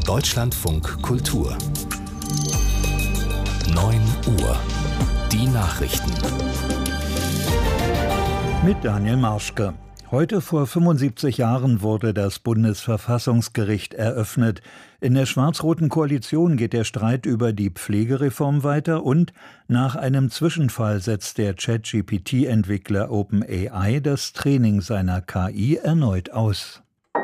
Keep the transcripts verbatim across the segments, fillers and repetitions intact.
Deutschlandfunk Kultur. neun Uhr. Die Nachrichten. Mit Daniel Marschke. Heute vor fünfundsiebzig Jahren wurde das Bundesverfassungsgericht eröffnet. In der schwarz-roten Koalition geht der Streit über die Pflegereform weiter und nach einem Zwischenfall setzt der Chat-G P T-Entwickler OpenAI das Training seiner K I erneut aus.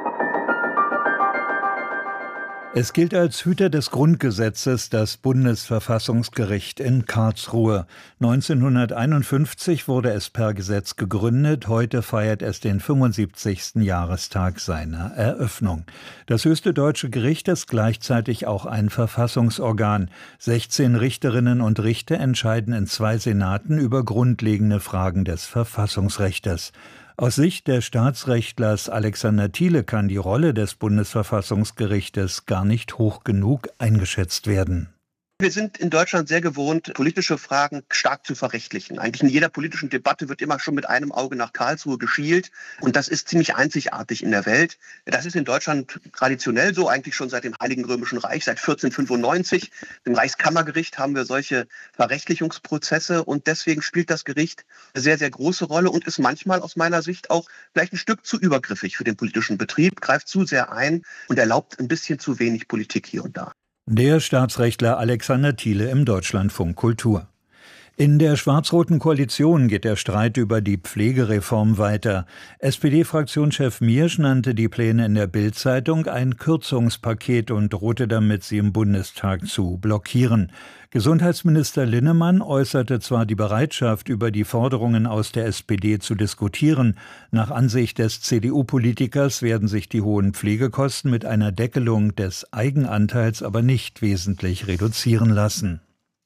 Es gilt als Hüter des Grundgesetzes das Bundesverfassungsgericht in Karlsruhe. neunzehnhunderteinundfünfzig wurde es per Gesetz gegründet, heute feiert es den fünfundsiebzigsten Jahrestag seiner Eröffnung. Das höchste deutsche Gericht ist gleichzeitig auch ein Verfassungsorgan. sechzehn Richterinnen und Richter entscheiden in zwei Senaten über grundlegende Fragen des Verfassungsrechtes. Aus Sicht des Staatsrechtlers Alexander Thiele kann die Rolle des Bundesverfassungsgerichtes gar nicht hoch genug eingeschätzt werden. Wir sind in Deutschland sehr gewohnt, politische Fragen stark zu verrechtlichen. Eigentlich in jeder politischen Debatte wird immer schon mit einem Auge nach Karlsruhe geschielt. Und das ist ziemlich einzigartig in der Welt. Das ist in Deutschland traditionell so, eigentlich schon seit dem Heiligen Römischen Reich, seit vierzehnhundertfünfundneunzig. Im Reichskammergericht haben wir solche Verrechtlichungsprozesse. Und deswegen spielt das Gericht eine sehr, sehr große Rolle und ist manchmal aus meiner Sicht auch vielleicht ein Stück zu übergriffig für den politischen Betrieb, greift zu sehr ein und erlaubt ein bisschen zu wenig Politik hier und da. Der Staatsrechtler Alexander Thiele im Deutschlandfunk Kultur. In der schwarz-roten Koalition geht der Streit über die Pflegereform weiter. S P D-Fraktionschef Miersch nannte die Pläne in der Bild-Zeitung ein Kürzungspaket und drohte damit, sie im Bundestag zu blockieren. Gesundheitsminister Linnemann äußerte zwar die Bereitschaft, über die Forderungen aus der S P D zu diskutieren. Nach Ansicht des C D U-Politikers werden sich die hohen Pflegekosten mit einer Deckelung des Eigenanteils aber nicht wesentlich reduzieren lassen.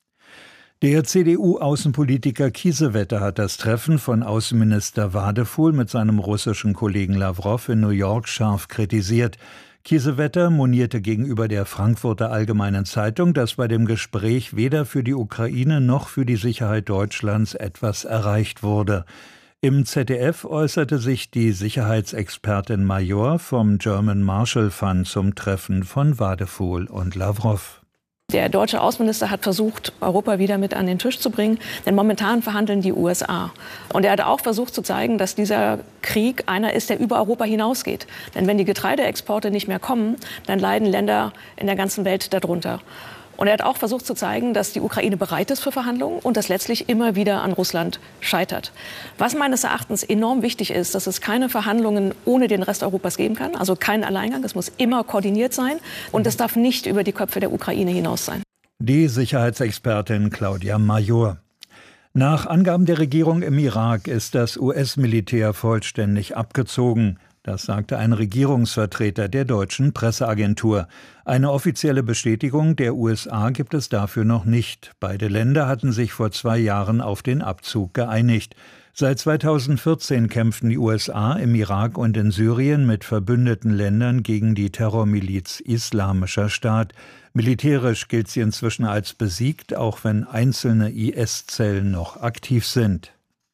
Der C D U-Außenpolitiker Kiesewetter hat das Treffen von Außenminister Wadefuhl mit seinem russischen Kollegen Lawrow in New York scharf kritisiert. Kiesewetter monierte gegenüber der Frankfurter Allgemeinen Zeitung, dass bei dem Gespräch weder für die Ukraine noch für die Sicherheit Deutschlands etwas erreicht wurde. Im Z D F äußerte sich die Sicherheitsexpertin Major vom German Marshall Fund zum Treffen von Wadefuhl und Lawrow. Der deutsche Außenminister hat versucht, Europa wieder mit an den Tisch zu bringen, denn momentan verhandeln die U S A. Und er hat auch versucht zu zeigen, dass dieser Krieg einer ist, der über Europa hinausgeht. Denn wenn die Getreideexporte nicht mehr kommen, dann leiden Länder in der ganzen Welt darunter. Und er hat auch versucht zu zeigen, dass die Ukraine bereit ist für Verhandlungen und dass letztlich immer wieder an Russland scheitert. Was meines Erachtens enorm wichtig ist, dass es keine Verhandlungen ohne den Rest Europas geben kann, also kein Alleingang. Es muss immer koordiniert sein und es darf nicht über die Köpfe der Ukraine hinaus sein. Die Sicherheitsexpertin Claudia Major. Nach Angaben der Regierung im Irak ist das U S-Militär vollständig abgezogen. Das sagte ein Regierungsvertreter der deutschen Presseagentur. Eine offizielle Bestätigung der U S A gibt es dafür noch nicht. Beide Länder hatten sich vor zwei Jahren auf den Abzug geeinigt. Seit zweitausendvierzehn kämpften die U S A im Irak und in Syrien mit verbündeten Ländern gegen die Terrormiliz Islamischer Staat. Militärisch gilt sie inzwischen als besiegt, auch wenn einzelne I S-Zellen noch aktiv sind.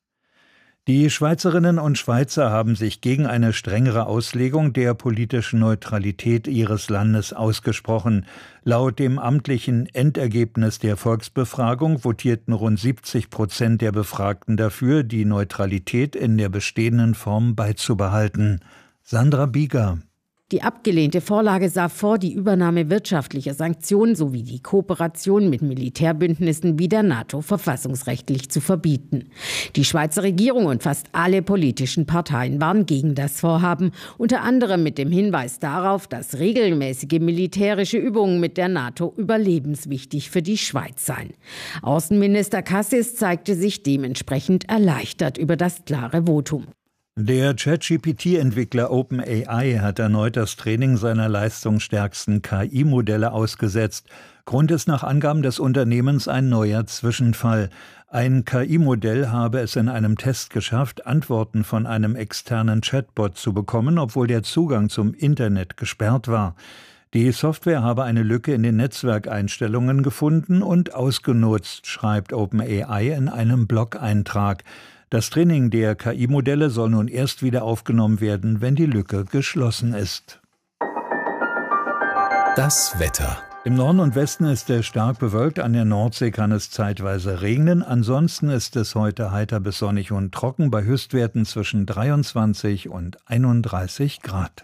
Die Schweizerinnen und Schweizer haben sich gegen eine strengere Auslegung der politischen Neutralität ihres Landes ausgesprochen. Laut dem amtlichen Endergebnis der Volksbefragung votierten rund siebzig Prozent der Befragten dafür, die Neutralität in der bestehenden Form beizubehalten. Sandra Bieger. Die abgelehnte Vorlage sah vor, die Übernahme wirtschaftlicher Sanktionen sowie die Kooperation mit Militärbündnissen wie der NATO verfassungsrechtlich zu verbieten. Die Schweizer Regierung und fast alle politischen Parteien waren gegen das Vorhaben, unter anderem mit dem Hinweis darauf, dass regelmäßige militärische Übungen mit der NATO überlebenswichtig für die Schweiz seien. Außenminister Cassis zeigte sich dementsprechend erleichtert über das klare Votum. Der Chat-G P T-Entwickler OpenAI hat erneut das Training seiner leistungsstärksten K I-Modelle ausgesetzt. Grund ist nach Angaben des Unternehmens ein neuer Zwischenfall. Ein K I-Modell habe es in einem Test geschafft, Antworten von einem externen Chatbot zu bekommen, obwohl der Zugang zum Internet gesperrt war. Die Software habe eine Lücke in den Netzwerkeinstellungen gefunden und ausgenutzt, schreibt OpenAI in einem Blog-Eintrag. Das Training der K I-Modelle soll nun erst wieder aufgenommen werden, wenn die Lücke geschlossen ist. Das Wetter. Im Norden und Westen ist es stark bewölkt, an der Nordsee kann es zeitweise regnen. Ansonsten ist es heute heiter bis sonnig und trocken bei Höchstwerten zwischen dreiundzwanzig und einunddreißig Grad.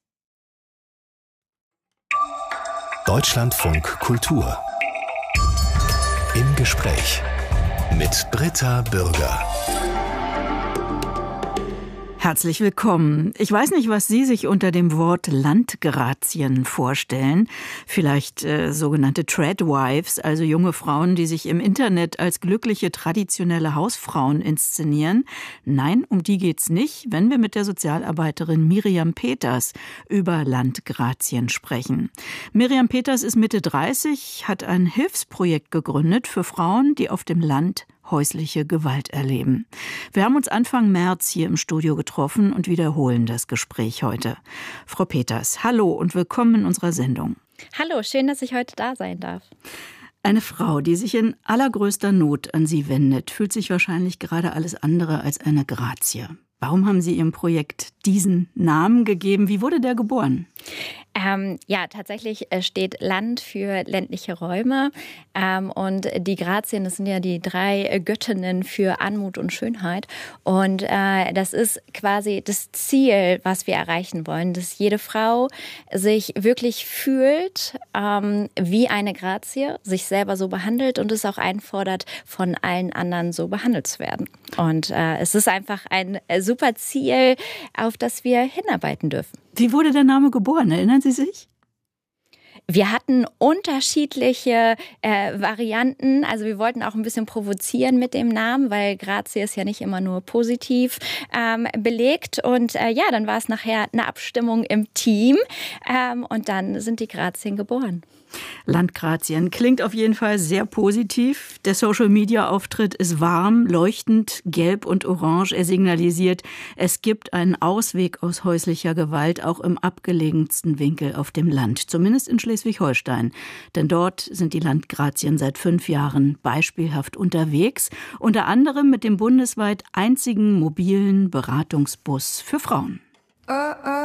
Deutschlandfunk Kultur. Im Gespräch mit Britta Bürger. Herzlich willkommen. Ich weiß nicht, was Sie sich unter dem Wort Landgrazien vorstellen. Vielleicht äh, sogenannte Tradwives, also junge Frauen, die sich im Internet als glückliche, traditionelle Hausfrauen inszenieren. Nein, um die geht's nicht, wenn wir mit der Sozialarbeiterin Miriam Peters über Landgrazien sprechen. Miriam Peters ist Mitte dreißig, hat ein Hilfsprojekt gegründet für Frauen, die auf dem Land häusliche Gewalt erleben. Wir haben uns Anfang März hier im Studio getroffen und wiederholen das Gespräch heute. Frau Peters, hallo und willkommen in unserer Sendung. Hallo, schön, dass ich heute da sein darf. Eine Frau, die sich in allergrößter Not an Sie wendet, fühlt sich wahrscheinlich gerade alles andere als eine Grazie. Warum haben Sie Ihrem Projekt diesen Namen gegeben? Wie wurde der geboren? Ähm, ja, tatsächlich steht Land für ländliche Räume. Ähm, und die Grazien, das sind ja die drei Göttinnen für Anmut und Schönheit. Und äh, das ist quasi das Ziel, was wir erreichen wollen, dass jede Frau sich wirklich fühlt ähm, wie eine Grazie, sich selber so behandelt und es auch einfordert, von allen anderen so behandelt zu werden. Und äh, es ist einfach ein super Ziel, auf das wir hinarbeiten dürfen. Wie wurde der Name geboren? Erinnern Sie sich? Wir hatten unterschiedliche äh, Varianten. Also wir wollten auch ein bisschen provozieren mit dem Namen, weil Grazie ist ja nicht immer nur positiv ähm, belegt. Und äh, ja, dann war es nachher eine Abstimmung im Team. Ähm, und dann sind die Grazien geboren. Landgrazien klingt auf jeden Fall sehr positiv. Der Social-Media-Auftritt ist warm, leuchtend, gelb und orange. Er signalisiert, es gibt einen Ausweg aus häuslicher Gewalt, auch im abgelegensten Winkel auf dem Land, zumindest in Schleswig-Holstein. Denn dort sind die Landgrazien seit fünf Jahren beispielhaft unterwegs, unter anderem mit dem bundesweit einzigen mobilen Beratungsbus für Frauen.